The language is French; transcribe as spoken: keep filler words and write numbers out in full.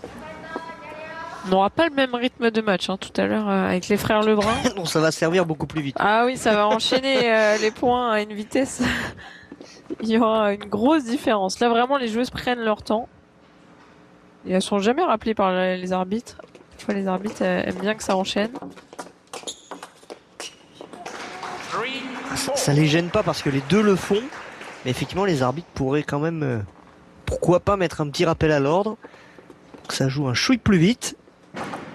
On n'aura pas le même rythme de match hein, tout à l'heure euh, avec les frères Lebrun. Non, ça va servir beaucoup plus vite. Ah oui, ça va enchaîner euh, les points à une vitesse. Il y aura une grosse différence. Là, vraiment, les joueuses prennent leur temps. Et elles sont jamais rappelées par les arbitres. Des fois, les arbitres aiment bien que ça enchaîne. Ça, ça les gêne pas parce que les deux le font. Mais effectivement, les arbitres pourraient quand même, euh, pourquoi pas mettre un petit rappel à l'ordre. Ça joue un chouï plus vite.